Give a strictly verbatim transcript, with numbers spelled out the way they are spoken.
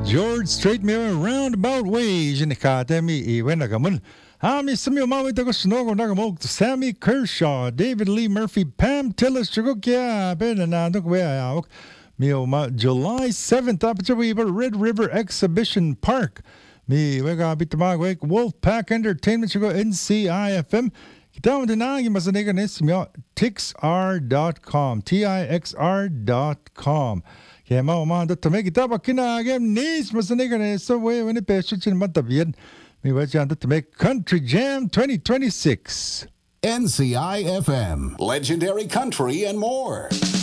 George Strait me roundabout ways in the academy even nagamun. Ami Samuel Maui Dago Snogo Nagamok, Sammy Kershaw, David Lee Murphy, Pam Tillis Chagokia, Ben and Nandok Mio July seventh up to Red River Exhibition Park. Me wega bitamag Wolfpack Entertainment Chago N C I F M. Down to nine, you must have a tixr dot com, T I X R dot com. Kaya maumahan to make it up. Kinagam nis mas nigga so way when it peshes in Matabian. Me was to make Country Jam twenty twenty-six. N C I F M, legendary country and more.